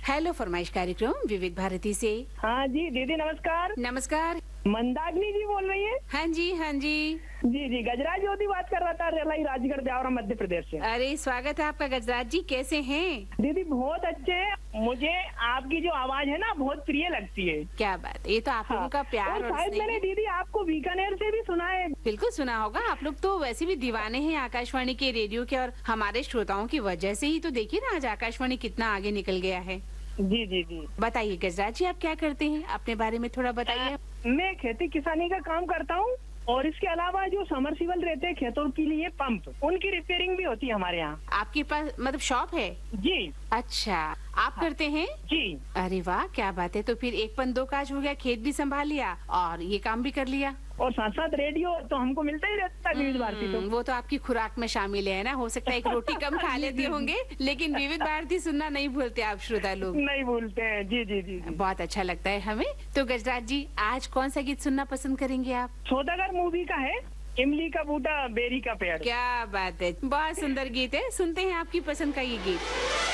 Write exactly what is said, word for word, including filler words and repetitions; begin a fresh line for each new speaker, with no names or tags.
Hello फरमाइश कार्यक्रम विविध भारती से।
हाँ जी दीदी नमस्कार।
नमस्कार।
मंदाग्नि जी बोल रही है?
हाँ जी हाँ जी
जी जी गजराज ज्योति बात कर रहा था, रेलाई राजगढ़ ब्यावरा मध्य प्रदेश से।
अरे स्वागत है आपका गजराज जी, कैसे हैं?
दीदी बहुत अच्छे हैं। मुझे आपकी जो आवाज है ना बहुत प्रिय लगती है।
क्या बात, ये तो आप लोगों का प्यार
और
और
शायद
स्नेह
मैंने
है।
दीदी आपको बीकानेर से भी सुना है।
बिल्कुल सुना होगा, आप लोग तो वैसे भी दीवाने हैं आकाशवाणी के रेडियो के, और हमारे श्रोताओं की वजह से ही तो देखिए ना आज आकाशवाणी कितना आगे निकल गया है।
जी जी जी
बताइए गजराज जी, आप क्या करते हैं, अपने बारे में थोड़ा बताइए।
मैं खेती किसानी का काम करता हूँ और इसके अलावा जो समरसीबल रहते हैं खेतों के लिए पंप, उनकी रिपेयरिंग भी होती है हमारे यहाँ।
आपके पास मतलब शॉप है?
जी।
अच्छा, आप करते हैं?
जी।
अरे वाह क्या बात है, तो फिर एक पन दो काज हो गया, खेत भी संभाल लिया और ये काम भी कर लिया।
और साथ साथ रेडियो तो हमको मिलता ही रहता है विविध भारती। तो
वो तो आपकी खुराक में शामिल है ना, हो सकता है एक रोटी कम खा लेते होंगे, लेकिन विविध भारती सुनना नहीं भूलते आप श्रोता लोग।
नहीं भूलते हैं। जी जी जी, जी।
बहुत अच्छा लगता है हमें। तो गजराज जी आज कौन सा गीत सुनना पसंद करेंगे आप?
सौदागर मूवी का है, इमली का बूटा बेरी का पेड़।
क्या बात है, बहुत सुंदर गीत है, सुनते हैं आपकी पसंद का ये गीत।